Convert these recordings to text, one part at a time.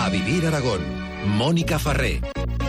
A Vivir Aragón, Mónica Farré.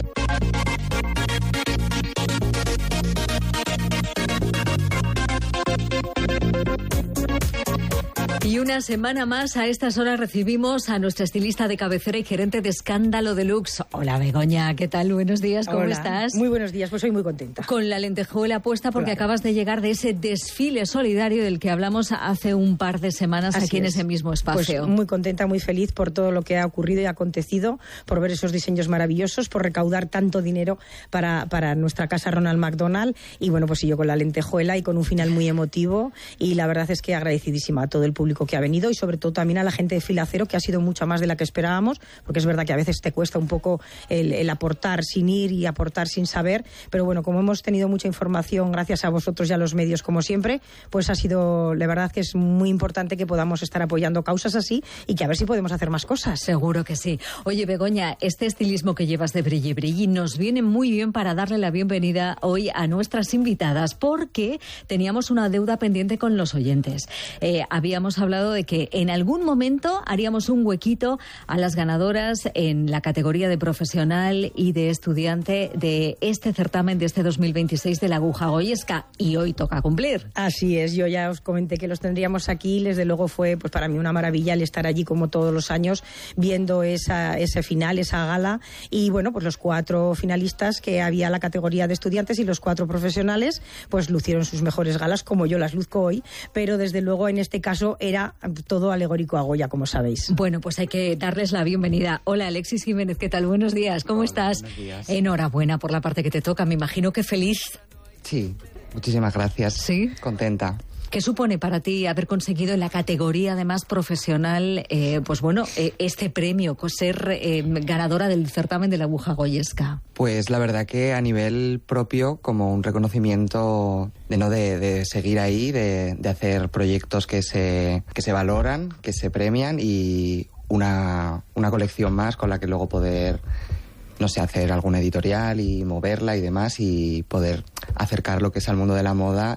Y una semana más, a estas horas recibimos a nuestra estilista de cabecera y gerente de Escándalo Deluxe. Hola, Begoña, ¿qué tal? Buenos días, ¿cómo estás? Muy buenos días, pues soy muy contenta. Con la lentejuela puesta porque acabas de llegar de ese desfile solidario del que hablamos hace un par de semanas aquí en ese mismo espacio. Pues muy contenta, muy feliz por todo lo que ha ocurrido y acontecido, por ver esos diseños maravillosos, por recaudar tanto dinero para nuestra casa Ronald McDonald. Y bueno, pues yo con la lentejuela y con un final muy emotivo. Y la verdad es que agradecidísima a todo el público que ha venido y sobre todo también a la gente de Fila Cero, que ha sido mucho más de la que esperábamos, porque es verdad que a veces te cuesta un poco el aportar sin ir y aportar sin saber, pero bueno, como hemos tenido mucha información gracias a vosotros y a los medios como siempre, pues ha sido, la verdad que es muy importante que podamos estar apoyando causas así y que a ver si podemos hacer más cosas. Seguro que sí. Oye, Begoña, este estilismo que llevas de brilli brilli nos viene muy bien para darle la bienvenida hoy a nuestras invitadas, porque teníamos una deuda pendiente con los oyentes. Habíamos hablado de que en algún momento haríamos un huequito a las ganadoras en la categoría de profesional y de estudiante de este certamen de este 2026 de la Aguja Goyesca, y hoy toca cumplir. Así es, yo ya os comenté que los tendríamos aquí, desde luego fue pues para mí una maravilla el estar allí como todos los años viendo ese final, esa gala, y bueno, pues los 4 finalistas que había la categoría de estudiantes y los 4 profesionales pues lucieron sus mejores galas como yo las luzco hoy, pero desde luego en este caso era todo alegórico a Goya, como sabéis. Bueno, pues hay que darles la bienvenida. Hola, Alexis Jiménez, ¿qué tal? Buenos días, ¿cómo estás? Buenos días. Enhorabuena por la parte que te toca, me imagino que feliz. Sí, muchísimas gracias. ¿Sí? Contenta. ¿Qué supone para ti haber conseguido en la categoría además profesional, pues bueno, este premio, ser ganadora del certamen de la Aguja Goyesca? Pues la verdad que a nivel propio, como un reconocimiento de seguir ahí, de hacer proyectos que se valoran, que se premian, y una colección más con la que luego poder, no sé, hacer alguna editorial y moverla y demás, y poder acercar lo que es al mundo de la moda,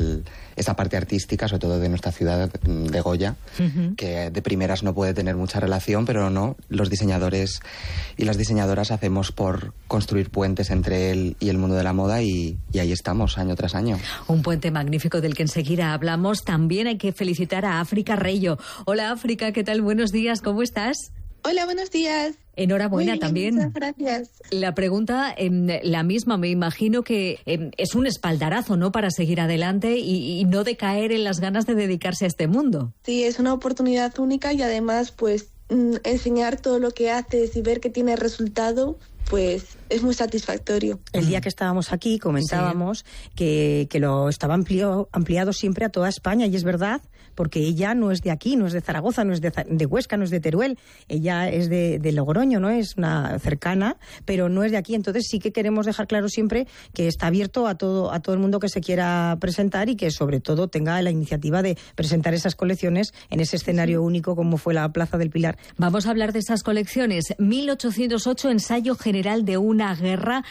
esa parte artística, sobre todo de nuestra ciudad de Goya, que de primeras no puede tener mucha relación, pero no, los diseñadores y las diseñadoras hacemos por construir puentes entre él y el mundo de la moda, y ahí estamos año tras año. Un puente magnífico del que enseguida hablamos. También hay que felicitar a África Reyo. Hola, África, ¿qué tal? Buenos días, ¿cómo estás? Hola, buenos días. Enhorabuena. Muy bien, también. Muchas gracias. La pregunta, la misma, me imagino que es un espaldarazo, ¿no?, para seguir adelante y no decaer en las ganas de dedicarse a este mundo. Sí, es una oportunidad única y además, pues, enseñar todo lo que haces y ver que tiene resultado, pues es muy satisfactorio. El día que estábamos aquí comentábamos que lo estaba ampliado siempre a toda España, y es verdad, porque ella no es de aquí, no es de Zaragoza, no es de Huesca, no es de Teruel, ella es de Logroño, ¿no? Es una cercana, pero no es de aquí. Entonces sí que queremos dejar claro siempre que está abierto a todo el mundo que se quiera presentar, y que sobre todo tenga la iniciativa de presentar esas colecciones en ese escenario único como fue la Plaza del Pilar. Vamos a hablar de esas colecciones. 1808, ensayo general de una guerra,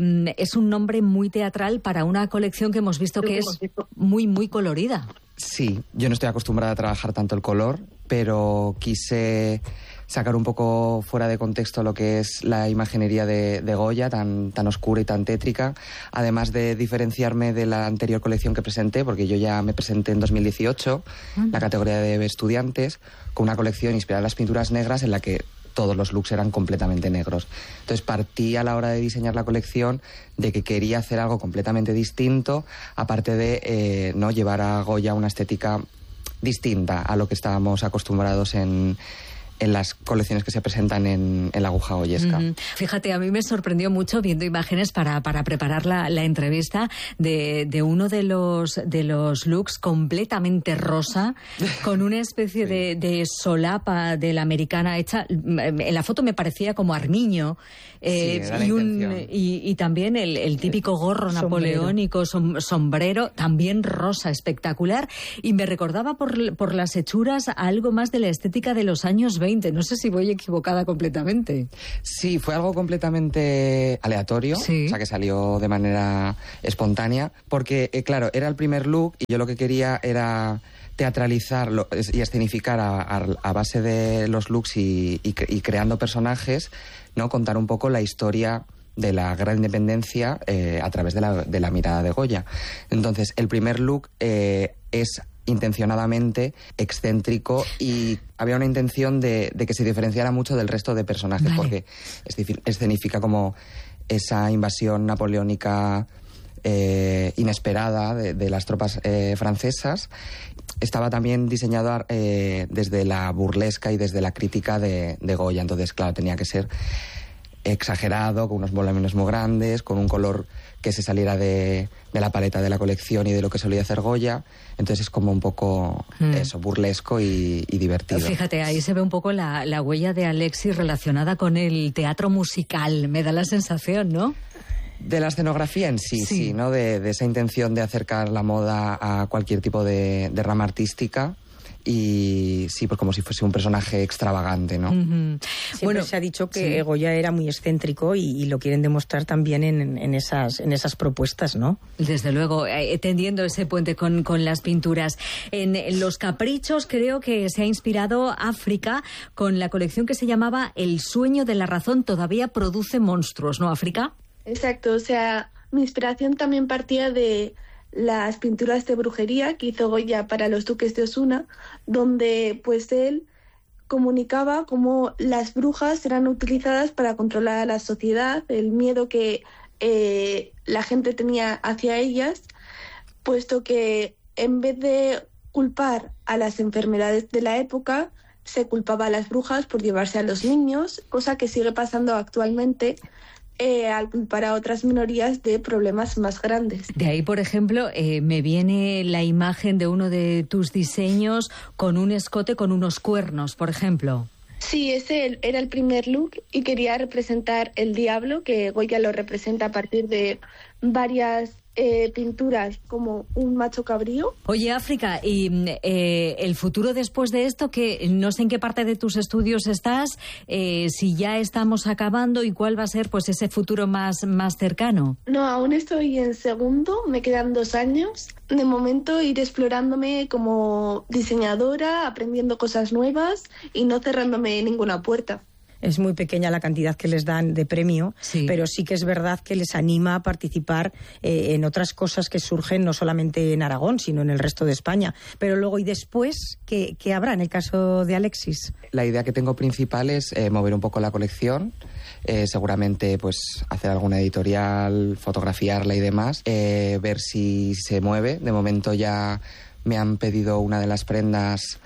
es un nombre muy teatral para una colección que hemos visto que es muy, muy colorida. Sí, yo no estoy acostumbrada a trabajar tanto el color, pero quise sacar un poco fuera de contexto lo que es la imaginería de Goya, tan oscura y tan tétrica, además de diferenciarme de la anterior colección que presenté, porque yo ya me presenté en 2018, la categoría de estudiantes, con una colección inspirada en las pinturas negras en la que todos los looks eran completamente negros. Entonces partí a la hora de diseñar la colección de que quería hacer algo completamente distinto, aparte de no llevar a Goya una estética distinta a lo que estábamos acostumbrados en las colecciones que se presentan en la Aguja Goyesca. Fíjate, a mí me sorprendió mucho viendo imágenes para preparar la entrevista de uno de los looks completamente rosa, con una especie de solapa de la americana hecha. En la foto me parecía como armiño. Y también el típico gorro napoleónico, sombrero, también rosa, espectacular. Y me recordaba por las hechuras a algo más de la estética de los años 20. No sé si voy equivocada completamente. Sí, fue algo completamente aleatorio, sí. O sea, que salió de manera espontánea, porque, claro, era el primer look y yo lo que quería era teatralizar y escenificar a base de los looks y creando personajes, ¿no? Contar un poco la historia de la guerra de independencia a través de la mirada de Goya. Entonces, el primer look es intencionadamente excéntrico y había una intención de que se diferenciara mucho del resto de personajes, vale, porque escenifica como esa invasión napoleónica inesperada de las tropas francesas. Estaba también diseñado desde la burlesca y desde la crítica de Goya. Entonces, claro, tenía que ser exagerado, con unos volúmenes muy grandes, con un color que se saliera de la paleta de la colección y de lo que solía hacer Goya. Entonces es como un poco eso, burlesco y divertido. Fíjate, ahí se ve un poco la huella de Alexis relacionada con el teatro musical, me da la sensación, ¿no? De la escenografía en sí, ¿no? De esa intención de acercar la moda a cualquier tipo de rama artística. Y sí, pues como si fuese un personaje extravagante, ¿no? Bueno, se ha dicho que Goya era muy excéntrico y lo quieren demostrar también en esas propuestas, ¿no? Desde luego, tendiendo ese puente con las pinturas. En Los Caprichos creo que se ha inspirado África con la colección que se llamaba El sueño de la razón todavía produce monstruos, ¿no, África? Exacto, o sea, mi inspiración también partía de las pinturas de brujería que hizo Goya para los duques de Osuna, donde pues él comunicaba cómo las brujas eran utilizadas para controlar a la sociedad, el miedo que la gente tenía hacia ellas, puesto que en vez de culpar a las enfermedades de la época, se culpaba a las brujas por llevarse a los niños, cosa que sigue pasando actualmente, al culpar a otras minorías de problemas más grandes. De ahí, por ejemplo, me viene la imagen de uno de tus diseños con un escote con unos cuernos, por ejemplo. Sí, ese era el primer look y quería representar el diablo, que Goya lo representa a partir de varias pinturas como un macho cabrío. Oye, África, y el futuro después de esto, que no sé en qué parte de tus estudios estás, si ya estamos acabando y cuál va a ser pues ese futuro más cercano. No, aún estoy en segundo, me quedan 2 años. De momento ir explorándome como diseñadora, aprendiendo cosas nuevas y no cerrándome ninguna puerta. Es muy pequeña la cantidad que les dan de premio, pero sí que es verdad que les anima a participar en otras cosas que surgen no solamente en Aragón, sino en el resto de España. Pero luego y después, ¿qué habrá en el caso de Alexis? La idea que tengo principal es mover un poco la colección, seguramente pues hacer alguna editorial, fotografiarla y demás, ver si se mueve. De momento ya me han pedido una de las prendas,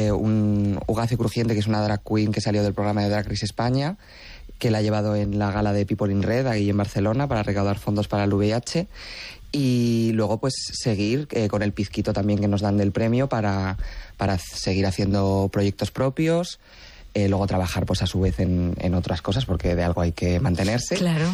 un Ugacio Crujiente, que es una drag queen que salió del programa de Drag Race España, que la ha llevado en la gala de People in Red ahí en Barcelona para recaudar fondos para el VIH, y luego pues seguir con el pizquito también que nos dan del premio para seguir haciendo proyectos propios, luego trabajar pues a su vez en otras cosas, porque de algo hay que mantenerse. Claro.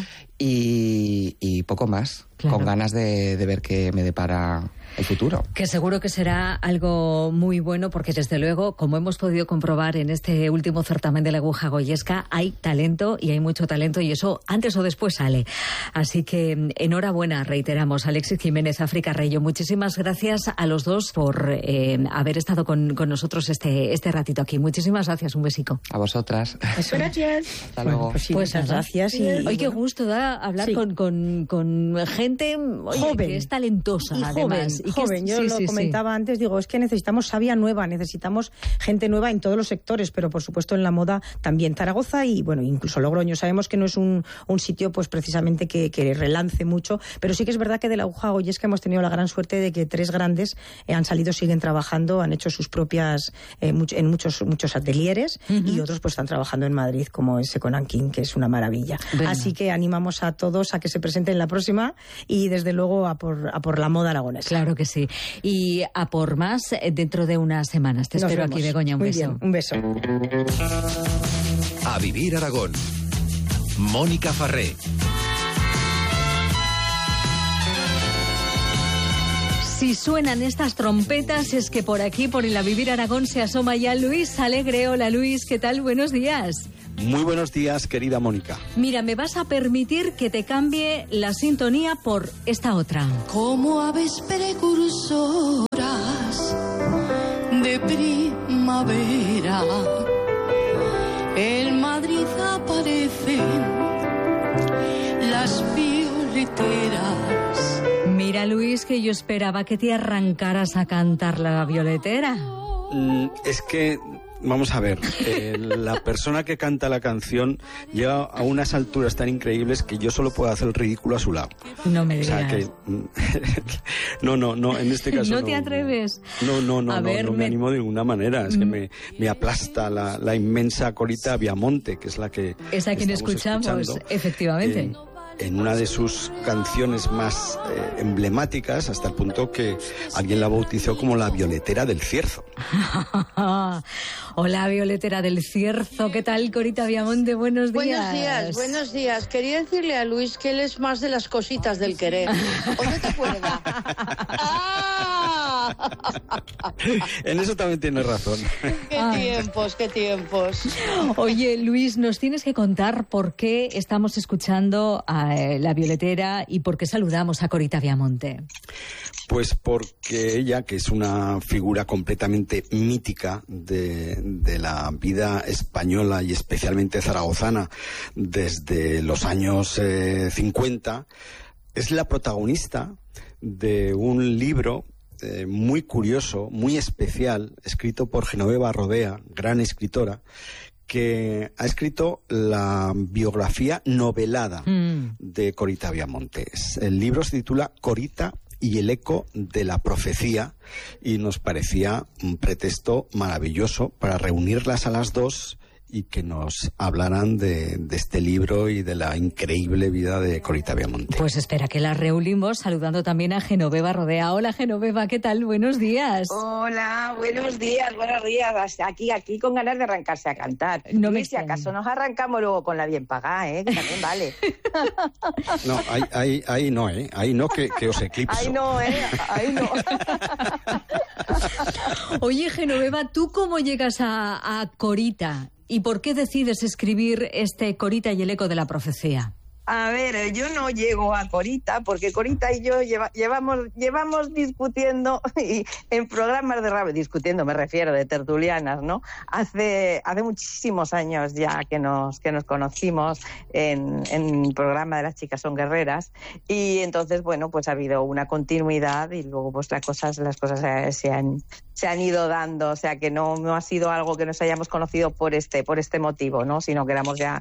Y poco más, claro, con ganas de ver qué me depara el futuro. Que seguro que será algo muy bueno, porque desde luego, como hemos podido comprobar en este último certamen de la aguja goyesca, hay talento y hay mucho talento, y eso antes o después sale. Así que enhorabuena, reiteramos, Alexis Jiménez, África Reyo. Muchísimas gracias a los dos por haber estado con nosotros este ratito aquí. Muchísimas gracias, un besico. A vosotras. Eso. Gracias. Hasta luego. Bueno, pues muchas gracias. Hoy qué gusto da hablar con gente joven, que es talentosa, y además. Joven. Yo lo comentaba antes, digo, es que necesitamos savia nueva, necesitamos gente nueva en todos los sectores, pero por supuesto en la moda también. Zaragoza y, bueno, incluso Logroño. Sabemos que no es un sitio, pues precisamente que relance mucho, pero sí que es verdad que de la aguja goyesca hemos tenido la gran suerte de que 3 grandes han salido, siguen trabajando, han hecho sus propias, en muchos atelieres, y otros pues están trabajando en Madrid, como ese Conan King, que es una maravilla. Bueno. Así que animamos a todos a que se presenten en la próxima y desde luego a por la moda aragonesa. Claro que sí. Y a por más dentro de unas semanas. Te espero aquí, Begoña. Un beso. Bien, un beso. A vivir Aragón. Mónica Farré. Si suenan estas trompetas es que por aquí, por el A Vivir Aragón, se asoma ya Luis Alegre. Hola Luis, ¿qué tal? Buenos días. Muy buenos días, querida Mónica. Mira, me vas a permitir que te cambie la sintonía por esta otra. Como aves precursoras de primavera. En Madrid aparecen las violeteras. Mira, Luis, que yo esperaba que te arrancaras a cantar La Violetera. Es que, vamos a ver, la persona que canta la canción llega a unas alturas tan increíbles que yo solo puedo hacer el ridículo a su lado. No me digas. O sea que... no, en este caso ¿No te atreves? No me animo de ninguna manera. Es que me aplasta la inmensa Corita Viamonte, que es la que... Es a quien escuchamos, efectivamente. En una de sus canciones más emblemáticas, hasta el punto que alguien la bautizó como la Violetera del Cierzo. Hola, Violetera del Cierzo. ¿Qué tal, Corita Viamonte? Buenos días. Buenos días. Quería decirle a Luis que él es más de las cositas del querer. ¿O no te acuerdas? En eso también tienes razón. Qué tiempos. Oye, Luis, nos tienes que contar por qué estamos escuchando a La Violetera y por qué saludamos a Corita Viamonte. Pues porque ella, que es una figura completamente mítica de la vida española y especialmente zaragozana desde los años 50, es la protagonista de un libro muy curioso, muy especial, escrito por Genoveva Rodea, gran escritora, que ha escrito la biografía novelada de Corita Viamonte. El libro se titula Corita y el eco de la profecía, y nos parecía un pretexto maravilloso para reunirlas a las dos y que nos hablaran de este libro y de la increíble vida de Corita Viamonte. Pues espera que las reunimos saludando también a Genoveva Rodea. Hola, Genoveva, ¿qué tal? Buenos días. Hola, buenos días. Aquí con ganas de arrancarse a cantar. No me y si acaso nos arrancamos luego con la bien pagada, que también vale. No, ahí no, ahí no, que os eclipso. Ahí no. Oye, Genoveva, ¿tú cómo llegas a Corita? ¿Y por qué decides escribir Corita y el eco de la profecía? A ver, yo no llego a Corita, porque Corita y yo llevamos discutiendo y en programas de radio, discutiendo me refiero, de tertulianas, ¿no? Hace muchísimos años ya que nos conocimos en el programa de Las chicas son guerreras, y entonces, bueno, pues ha habido una continuidad y luego pues las cosas se han ido dando, o sea que no ha sido algo que nos hayamos conocido por este motivo, ¿no? Sino que éramos ya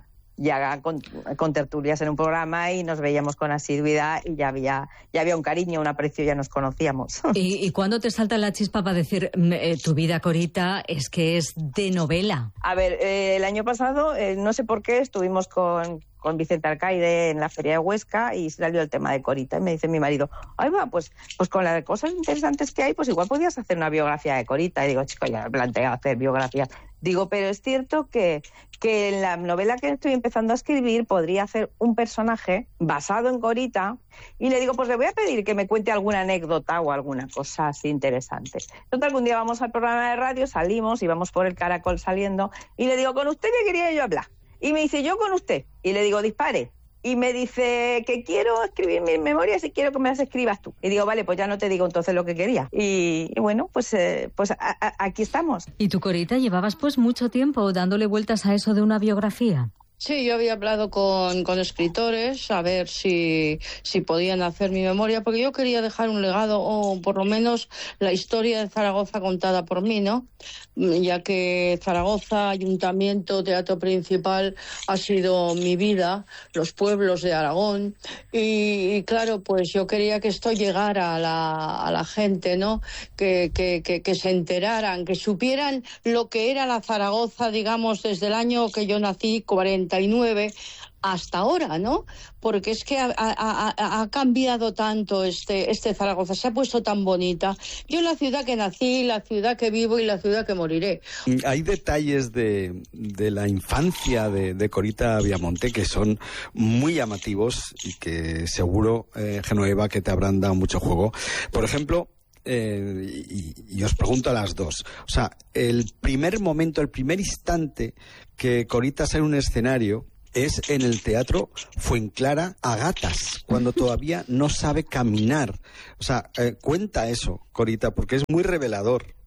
con tertulias en un programa y nos veíamos con asiduidad y ya había un cariño, un aprecio, ya nos conocíamos. ¿Y cuándo te salta la chispa para decir tu vida, Corita, es que es de novela? A ver, el año pasado, no sé por qué, estuvimos con Vicente Alcaide en la Feria de Huesca y salió el tema de Corita y me dice mi marido, ay va, pues con las cosas interesantes que hay, pues igual podías hacer una biografía de Corita. Y digo, chico, ya me planteo hacer biografías. Digo, pero es cierto que en la novela que estoy empezando a escribir podría hacer un personaje basado en Corita, y le digo, pues le voy a pedir que me cuente alguna anécdota o alguna cosa así interesante. Total, que un día vamos al programa de radio, salimos y vamos por el Caracol saliendo y le digo, ¿con usted qué quería yo hablar? Y me dice, yo con usted. Y le digo, dispare. Y me dice que quiero escribir mis memorias y quiero que me las escribas tú. Y digo, vale, pues ya no te digo entonces lo que quería. Y bueno, pues aquí estamos. ¿Y tú, Corita, llevabas pues mucho tiempo dándole vueltas a eso de una biografía? Sí, yo había hablado con escritores a ver si podían hacer mi memoria, porque yo quería dejar un legado, o por lo menos la historia de Zaragoza contada por mí, ¿no? Ya que Zaragoza, Ayuntamiento, Teatro Principal, ha sido mi vida, los pueblos de Aragón, y claro, pues yo quería que esto llegara a la gente, ¿no? Que se enteraran, que supieran lo que era la Zaragoza, digamos, desde el año que yo nací, 49, hasta ahora, ¿no? Porque es que ha cambiado tanto este Zaragoza, se ha puesto tan bonita. Yo la ciudad que nací, la ciudad que vivo y la ciudad que moriré. Hay detalles de la infancia de Corita Viamonte que son muy llamativos y que seguro, Genoveva, que te habrán dado mucho juego. Por ejemplo, y os pregunto a las dos, o sea, el primer momento, el primer instante que Corita sale en un escenario es en el Teatro Fuenclara a gatas, cuando todavía no sabe caminar. O sea, cuenta eso, Corita, porque es muy revelador.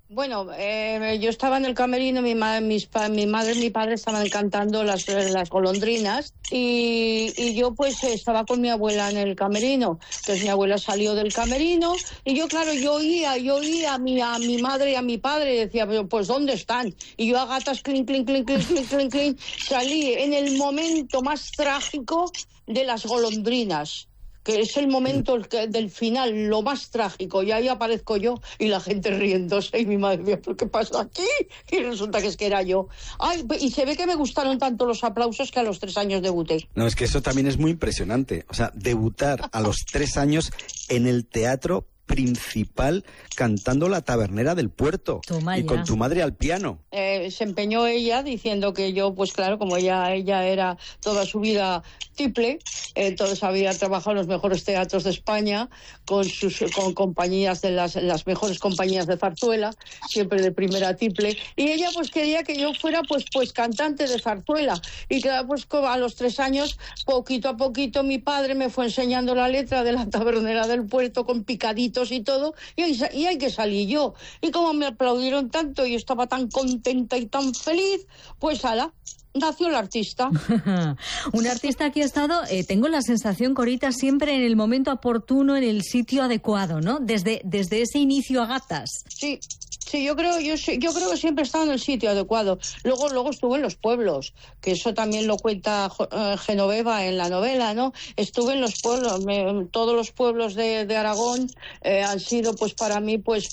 Bueno, yo estaba en el camerino, mi madre y mi padre estaban cantando las golondrinas y yo pues estaba con mi abuela en el camerino. Entonces mi abuela salió del camerino y yo, claro, yo oía a mi madre y a mi padre y decía, pues ¿dónde están? Y yo a gatas, clink, clink, clink, clink, clink, clink, clink, salí en el momento más trágico de las golondrinas, que es el momento del final, lo más trágico, y ahí aparezco yo y la gente riéndose y mi madre decía, ¿pero qué pasa aquí? Y resulta que es que era yo. Ay, y se ve que me gustaron tanto los aplausos que a los 3 años debuté. No, es que eso también es muy impresionante. O sea, debutar a los 3 años en el teatro principal cantando La Tabernera del Puerto. Toma y ya. con tu madre al piano. Se empeñó ella diciendo que yo, pues claro, como ella era toda su vida tiple, entonces había trabajado en los mejores teatros de España con compañías de las mejores compañías de zarzuela, siempre de primera tiple, y ella pues quería que yo fuera pues cantante de zarzuela, y que pues a los 3 años, poquito a poquito, mi padre me fue enseñando la letra de La Tabernera del Puerto con picaditos y todo, y ahí que salí yo. Y como me aplaudieron tanto y estaba tan contenta y tan feliz, pues ala, nació el artista. Un artista que ha estado, tengo la sensación, Corita, siempre en el momento oportuno, en el sitio adecuado, ¿no? Desde ese inicio a gatas. Sí, yo creo que siempre he estado en el sitio adecuado. Luego estuve en los pueblos, que eso también lo cuenta Genoveva en la novela, ¿no? Estuve en los pueblos, todos los pueblos de Aragón han sido, pues para mí, pues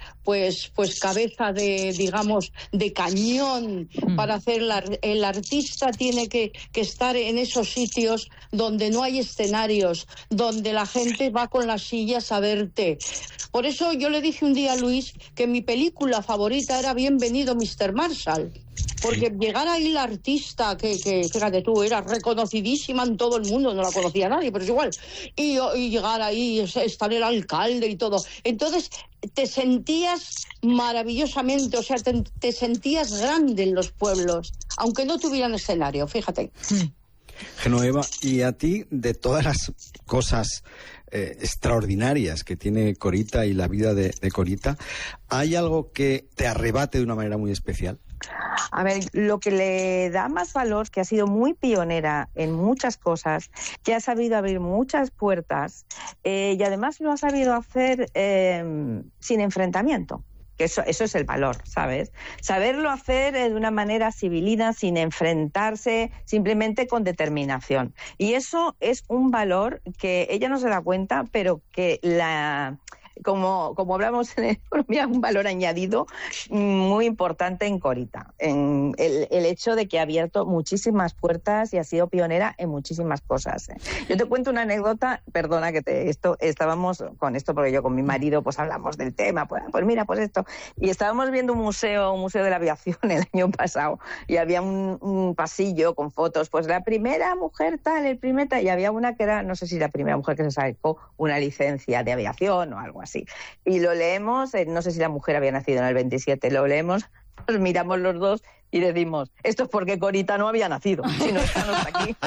cabeza de, digamos, de cañón para hacer el artista tiene que estar en esos sitios donde no hay escenarios, donde la gente va con las sillas a verte. Por eso yo le dije un día a Luis que mi película favorita era Bienvenido Mr. Marshall, porque llegar ahí la artista, que fíjate tú, era reconocidísima en todo el mundo, no la conocía nadie, pero es igual, y llegar ahí, estar el alcalde y todo, entonces te sentías maravillosamente, o sea, te sentías grande en los pueblos, aunque no tuvieran escenario, fíjate. Genoveva, y a ti, de todas las cosas extraordinarias que tiene Corita y la vida de Corita, ¿hay algo que te arrebate de una manera muy especial? A ver, lo que le da más valor, que ha sido muy pionera en muchas cosas, que ha sabido abrir muchas puertas y además lo ha sabido hacer sin enfrentamiento. Que eso es el valor, ¿sabes? Saberlo hacer de una manera civilina, sin enfrentarse, simplemente con determinación. Y eso es un valor que ella no se da cuenta, pero que como hablamos en economía, un valor añadido muy importante en Corita, en el hecho de que ha abierto muchísimas puertas y ha sido pionera en muchísimas cosas. Yo te cuento una anécdota, perdona que estábamos con esto porque yo con mi marido pues hablamos del tema, pues mira, pues esto, y estábamos viendo un museo de la aviación el año pasado y había un pasillo con fotos, pues la primera mujer tal, el primer tal, y había una que era, no sé si la primera mujer que se sacó una licencia de aviación o algo así. Y lo leemos, no sé si la mujer había nacido en el 27, lo leemos, nos miramos los dos y decimos, esto es porque Corita no había nacido, si no estamos aquí.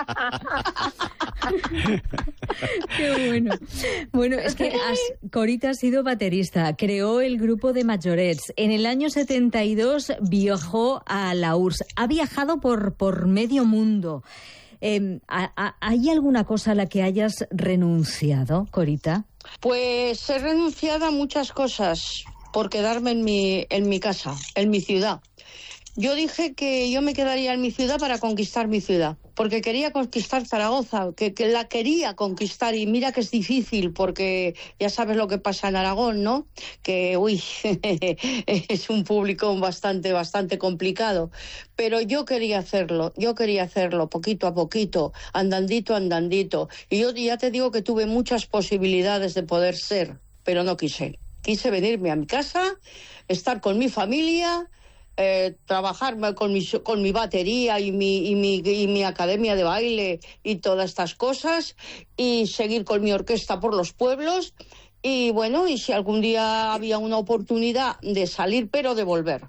Qué bueno. Bueno, es que Corita ha sido baterista, creó el grupo de Majorets. En el año 72 viajó a la URSS, ha viajado por medio mundo. ¿Hay alguna cosa a la que hayas renunciado, Corita? Pues he renunciado a muchas cosas por quedarme en mi casa, en mi ciudad. Yo dije que yo me quedaría en mi ciudad para conquistar mi ciudad, porque quería conquistar Zaragoza, que la quería conquistar, y mira que es difícil, porque ya sabes lo que pasa en Aragón, ¿no? Que, es un público bastante complicado, pero yo quería hacerlo poquito a poquito, andandito, y yo ya te digo que tuve muchas posibilidades de poder ser, pero no quise venirme a mi casa, estar con mi familia, trabajar con mi batería y mi academia de baile y todas estas cosas, y seguir con mi orquesta por los pueblos, y bueno, y si algún día había una oportunidad de salir, pero de volver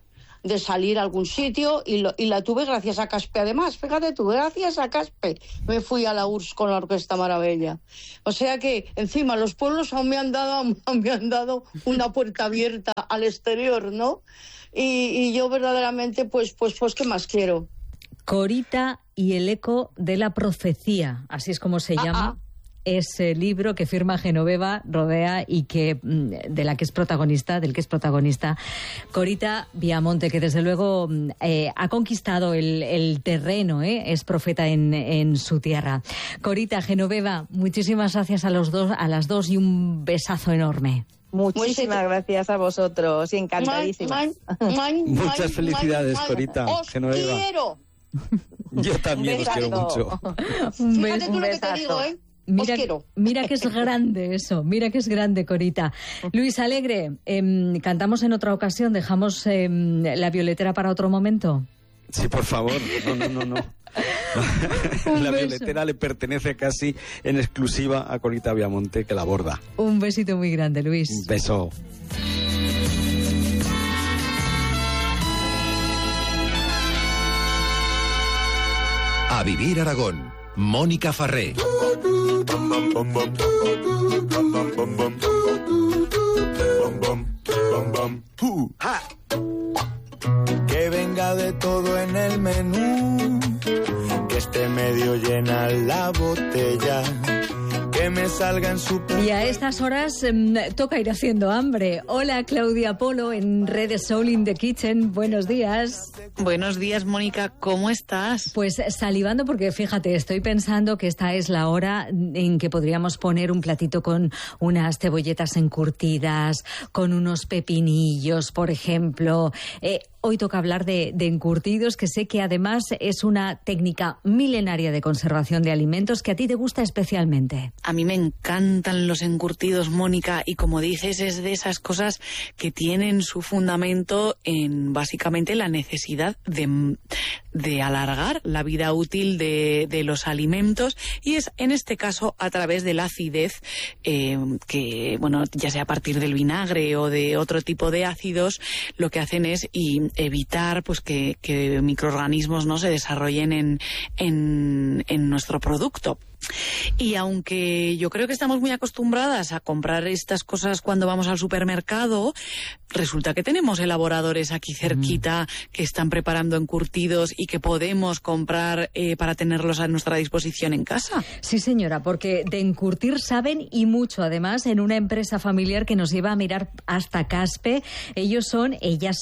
de salir a algún sitio y la tuve gracias a Caspe. Además, fíjate tú, gracias a Caspe me fui a la URSS con la Orquesta Maravilla. O sea que encima los pueblos aún me han dado una puerta abierta al exterior, ¿no? Y yo verdaderamente, pues, ¿qué más quiero? Corita y el eco de la profecía, así es como se llama. Ese libro que firma Genoveva Rodea y del que es protagonista Corita Viamonte, que desde luego ha conquistado el terreno, es profeta en su tierra. Corita, Genoveva, muchísimas gracias a las dos y un besazo enorme. Muchísimas gracias a vosotros y encantadísimas. Muchas felicidades, Corita. ¡Os Genoveva. quiero! Yo también os quiero mucho. Fíjate tú lo que te digo, ¿eh? Mira que es grande eso, mira que es grande, Corita. Luis Alegre, cantamos en otra ocasión, dejamos la violetera para otro momento. Sí, por favor, no. La violetera le pertenece casi en exclusiva a Corita Viamonte, que la borda. Un besito muy grande, Luis. Un beso. A Vivir Aragón, Mónica Farré. Que venga de todo en el menú, que esté medio llena la botella, que me salga en su... Y a estas horas toca ir haciendo hambre. Hola, Claudia Polo, en Redes Soul in the Kitchen. Buenos días. Buenos días, Mónica. ¿Cómo estás? Pues salivando porque, fíjate, estoy pensando que esta es la hora en que podríamos poner un platito con unas cebolletas encurtidas, con unos pepinillos, por ejemplo. Hoy toca hablar de encurtidos, que sé que además es una técnica milenaria de conservación de alimentos que a ti te gusta especialmente. A mí me encantan los encurtidos, Mónica, y como dices, es de esas cosas que tienen su fundamento en básicamente la necesidad de alargar la vida útil de los alimentos, y es en este caso a través de la acidez, que, bueno, ya sea a partir del vinagre o de otro tipo de ácidos, lo que hacen es evitar pues que microorganismos no se desarrollen en nuestro producto. Y aunque yo creo que estamos muy acostumbradas a comprar estas cosas cuando vamos al supermercado, resulta que tenemos elaboradores aquí cerquita que están preparando encurtidos y que podemos comprar para tenerlos a nuestra disposición en casa. Sí, señora, porque de encurtir saben y mucho. Además, en una empresa familiar que nos lleva a mirar hasta Caspe, ellas son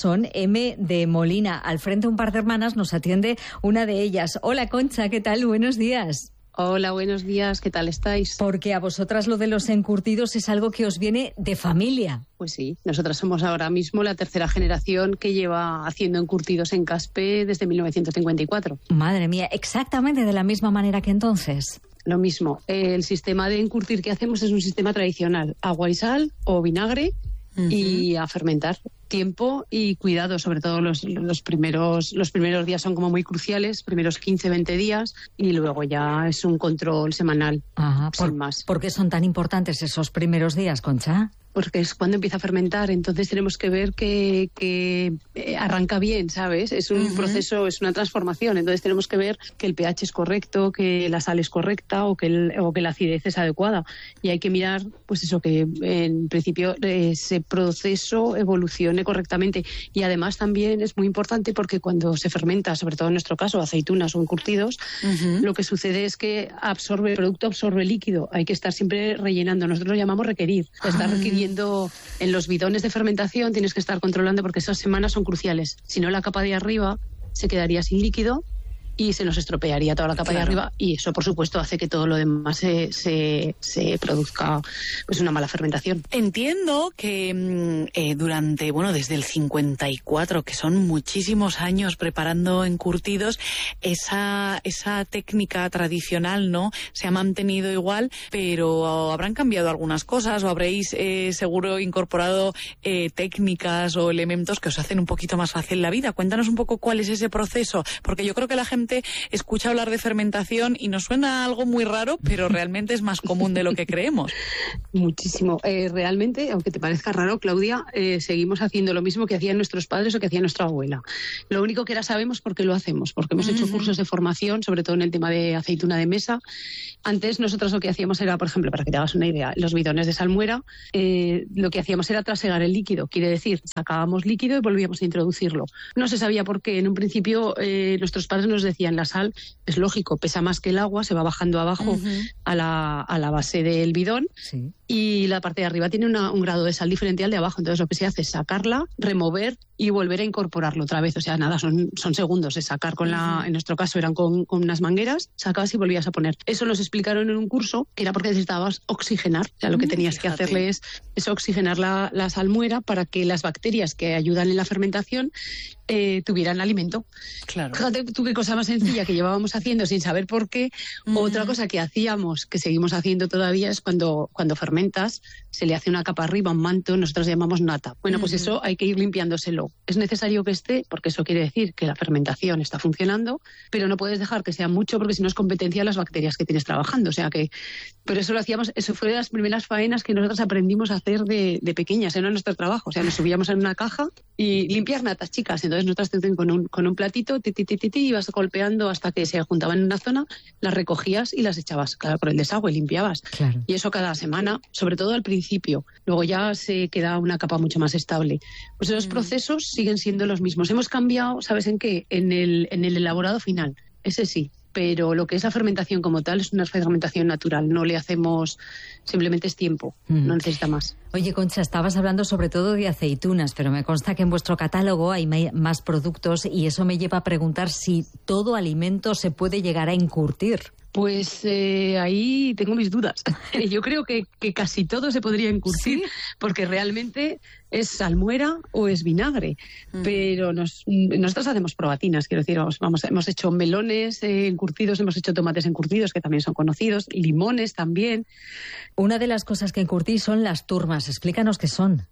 M de Molina. Al frente, un par de hermanas, nos atiende una de ellas. Hola, Concha, ¿qué tal? Buenos días. Hola, buenos días, ¿qué tal estáis? Porque a vosotras lo de los encurtidos es algo que os viene de familia. Pues sí, nosotras somos ahora mismo la tercera generación que lleva haciendo encurtidos en Caspe desde 1954. Madre mía, exactamente de la misma manera que entonces. Lo mismo, el sistema de encurtir que hacemos es un sistema tradicional, agua y sal o vinagre y a fermentar. Tiempo y cuidado, sobre todo los primeros días son como muy cruciales, primeros 15-20 días, y luego ya es un control semanal. Ajá, sin más. ¿Por qué son tan importantes esos primeros días, Concha? Porque es cuando empieza a fermentar, entonces tenemos que ver que arranca bien, ¿sabes? Es un proceso, es una transformación, entonces tenemos que ver que el pH es correcto, que la sal es correcta o que la acidez es adecuada. Y hay que mirar, pues eso, que en principio ese proceso evolucione correctamente. Y además también es muy importante porque cuando se fermenta, sobre todo en nuestro caso, aceitunas o encurtidos, lo que sucede es que el producto absorbe líquido. Hay que estar siempre rellenando. Nosotros lo llamamos requerir. Estar requiriendo en los bidones de fermentación, tienes que estar controlando porque esas semanas son cruciales. Si no, la capa de arriba se quedaría sin líquido y se nos estropearía toda la capa de arriba, y eso, por supuesto, hace que todo lo demás se produzca pues una mala fermentación. Entiendo que desde el 54, que son muchísimos años preparando encurtidos, esa técnica tradicional, ¿no?, se ha mantenido igual, pero habrán cambiado algunas cosas o habréis seguro incorporado técnicas o elementos que os hacen un poquito más fácil la vida. Cuéntanos un poco cuál es ese proceso, porque yo creo que la gente gente escucha hablar de fermentación y nos suena algo muy raro, pero realmente es más común de lo que creemos. Muchísimo. Realmente, aunque te parezca raro, Claudia, seguimos haciendo lo mismo que hacían nuestros padres o que hacía nuestra abuela. Lo único que ahora sabemos por qué lo hacemos, porque hemos hecho cursos de formación, sobre todo en el tema de aceituna de mesa. Antes nosotros lo que hacíamos era, por ejemplo, para que te hagas una idea, los bidones de salmuera, lo que hacíamos era trasegar el líquido, quiere decir, sacábamos líquido y volvíamos a introducirlo. No se sabía por qué. En un principio nuestros padres nos decían, la sal, es lógico, pesa más que el agua, se va bajando abajo a la base del bidón. Sí. Y la parte de arriba tiene un grado de sal diferente al de abajo. Entonces lo que se hace es sacarla, remover y volver a incorporarlo otra vez. O sea, nada, son segundos. Es sacar en nuestro caso eran con unas mangueras, sacabas y volvías a poner. Eso nos explicaron en un curso, que era porque necesitabas oxigenar. O sea, lo que tenías que hacerle es oxigenar la salmuera para que las bacterias que ayudan en la fermentación tuvieran alimento. Claro. Fíjate tú qué cosa más sencilla que llevábamos haciendo sin saber por qué. Otra cosa que hacíamos, que seguimos haciendo todavía, es cuando fermentas, se le hace una capa arriba, un manto, nosotros llamamos nata. Bueno, pues eso hay que ir limpiándoselo. Es necesario que esté, porque eso quiere decir que la fermentación está funcionando, pero no puedes dejar que sea mucho, porque si no es competencia de las bacterias que tienes trabajando. O sea que, pero eso lo hacíamos, eso fue de las primeras faenas que nosotros aprendimos a hacer de pequeñas, era nuestro trabajo. O sea, nos subíamos en una caja y limpiar natas, chicas. Entonces nosotras con un platito, ibas golpeando hasta que se juntaban en una zona, las recogías y las echabas, claro, por el desagüe, limpiabas. Claro. Y eso cada semana, sobre todo al principio. Luego ya se queda una capa mucho más estable. Pues esos procesos siguen siendo los mismos. Hemos cambiado, ¿sabes en qué? En el elaborado final. Ese sí. Pero lo que es la fermentación como tal es una fermentación natural. No le hacemos, simplemente es tiempo, no necesita más. Oye, Concha, estabas hablando sobre todo de aceitunas, pero me consta que en vuestro catálogo hay más productos y eso me lleva a preguntar si todo alimento se puede llegar a encurtir. Pues ahí tengo mis dudas. Yo creo que casi todo se podría encurtir, ¿sí? Porque realmente es salmuera o es vinagre. Pero nosotros hacemos probatinas, quiero decir, hemos hecho melones encurtidos, hemos hecho tomates encurtidos, que también son conocidos, limones también. Una de las cosas que encurtís son las turmas. Explícanos qué son.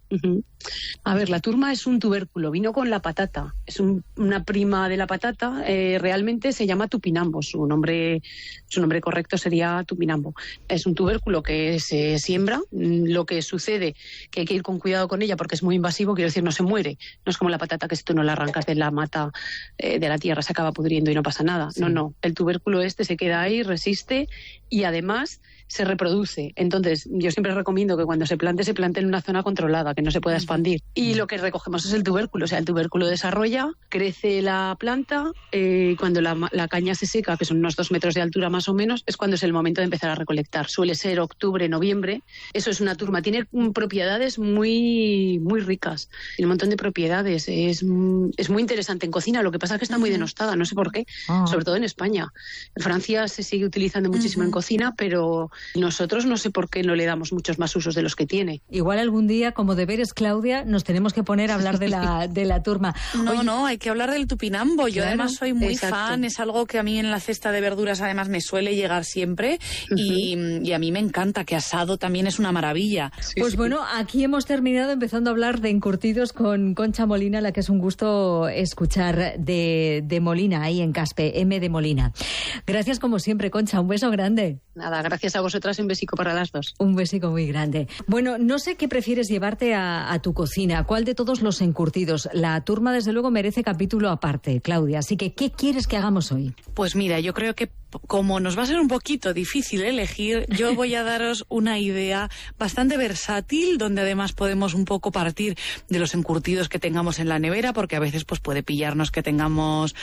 A ver, la turma es un tubérculo, vino con la patata. Es una prima de la patata, realmente se llama tupinambo, su nombre correcto sería tupinambo. Es un tubérculo que se siembra. Lo que sucede que hay que ir con cuidado con ella porque es muy invasivo, quiero decir, no se muere. No es como la patata que si tú no la arrancas de la mata de la tierra se acaba pudriendo y no pasa nada. Sí. No. El tubérculo se queda ahí, resiste y además se reproduce. Entonces, yo siempre recomiendo que cuando se plante en una zona controlada, que no se pueda expandir. Y lo que recogemos es el tubérculo. O sea, el tubérculo desarrolla, crece la planta, cuando la caña se seca, que son unos 2 metros de altura más o menos, es cuando es el momento de empezar a recolectar. Suele ser octubre, noviembre. Eso es una turma. Tiene propiedades muy, muy ricas. Tiene un montón de propiedades. Es muy interesante en cocina. Lo que pasa es que está muy denostada, no sé por qué. Sobre todo en España. En Francia se sigue utilizando muchísimo en cocina, pero nosotros no sé por qué no le damos muchos más usos de los que tiene. Igual algún día, como deberes, Claudia, nos tenemos que poner a hablar de la turma. No, hay que hablar del tupinambo. Yo además soy muy fan, es algo que a mí en la cesta de verduras además me suele llegar siempre y a mí me encanta, que asado también es una maravilla. Pues bueno, aquí hemos terminado empezando a hablar de encurtidos con Concha Molina, la que es un gusto escuchar de Molina, ahí en Caspe, M de Molina. Gracias como siempre, Concha, un beso grande. Nada, gracias a vosotras, un besico para las dos. Un besico muy grande. Bueno, no sé qué prefieres llevarte a tu cocina, ¿cuál de todos los encurtidos? La turma, desde luego, merece capítulo aparte, Claudia, así que, ¿qué quieres que hagamos hoy? Pues mira, yo creo que como nos va a ser un poquito difícil elegir, yo voy a daros una idea bastante versátil, donde además podemos un poco partir de los encurtidos que tengamos en la nevera, porque a veces pues puede pillarnos que tengamos,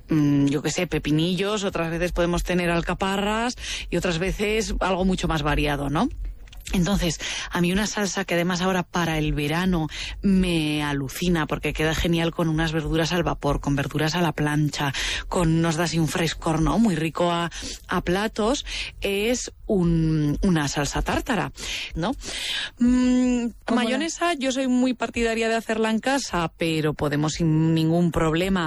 pepinillos, otras veces podemos tener alcaparras y otras veces algo mucho más variado, ¿no? Entonces, a mí una salsa que además ahora para el verano me alucina porque queda genial con unas verduras al vapor, con verduras a la plancha, nos da así un frescor, ¿no? Muy rico a platos, es una salsa tártara, ¿no? Mayonesa, yo soy muy partidaria de hacerla en casa, pero podemos sin ningún problema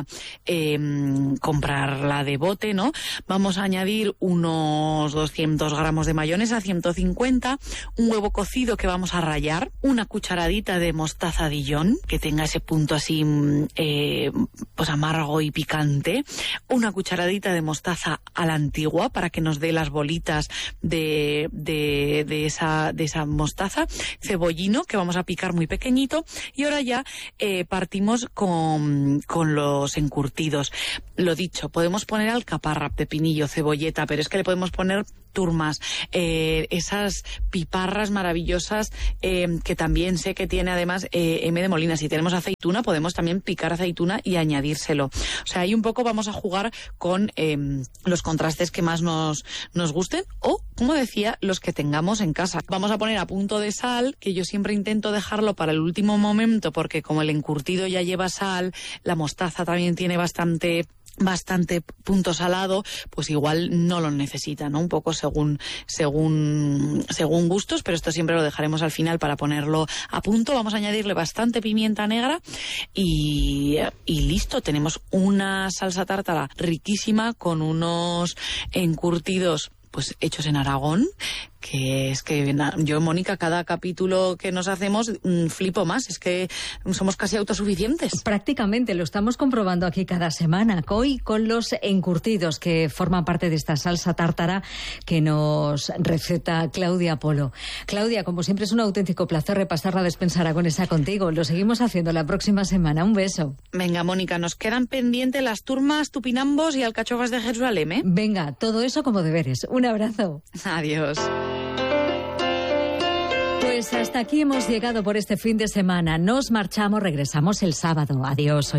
comprarla de bote, ¿no? Vamos a añadir unos 200 gramos de mayonesa, 150, un huevo cocido que vamos a rallar, una cucharadita de mostaza Dijon, que tenga ese punto así pues amargo y picante, una cucharadita de mostaza a la antigua para que nos dé las bolitas de esa mostaza, cebollino que vamos a picar muy pequeñito, y ahora ya partimos con los encurtidos. Lo dicho, podemos poner alcaparra, pepinillo, cebolleta, pero es que le podemos poner turmas, esas piparras maravillosas que también sé que tiene además M de Molina. Si tenemos aceituna, podemos también picar aceituna y añadírselo. O sea, ahí un poco vamos a jugar con los contrastes que más nos gusten o, como decía, los que tengamos en casa. Vamos a poner a punto de sal, que yo siempre intento dejarlo para el último momento, porque como el encurtido ya lleva sal, la mostaza también tiene bastante punto salado, pues igual no lo necesita, ¿no? Un poco según gustos, pero esto siempre lo dejaremos al final para ponerlo a punto. Vamos a añadirle bastante pimienta negra y listo, tenemos una salsa tártara riquísima con unos encurtidos pues hechos en Aragón, que es que yo, Mónica, cada capítulo que nos hacemos flipo más, es que somos casi autosuficientes. Prácticamente, lo estamos comprobando aquí cada semana, hoy con los encurtidos que forman parte de esta salsa tártara que nos receta Claudia Polo. Claudia, como siempre es un auténtico placer repasar la despensa aragonesa contigo, lo seguimos haciendo la próxima semana, un beso. Venga, Mónica, nos quedan pendientes las turmas, tupinambos y alcachofas de Jerusalén, ¿eh? Venga, todo eso como deberes, un abrazo. Adiós. Pues hasta aquí hemos llegado por este fin de semana. Nos marchamos, regresamos el sábado. Adiós.